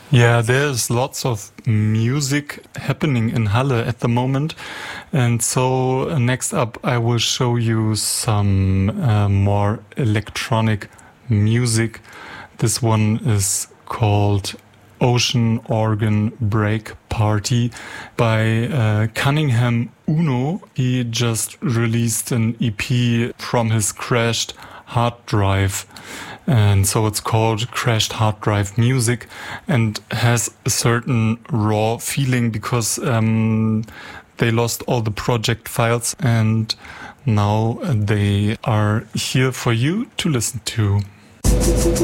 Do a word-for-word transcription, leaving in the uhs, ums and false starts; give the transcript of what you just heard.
Yeah, there's lots of music happening in Halle at the moment. And so uh, next up, I will show you some uh, more electronic music. This one is called Ocean Organ Break Party by uh, Cunningham Uno. He just released an E P from his Crashed Hard Drive. And so it's called Crashed Hard Drive Music and has a certain raw feeling because um, they lost all the project files and now they are here for you to listen to.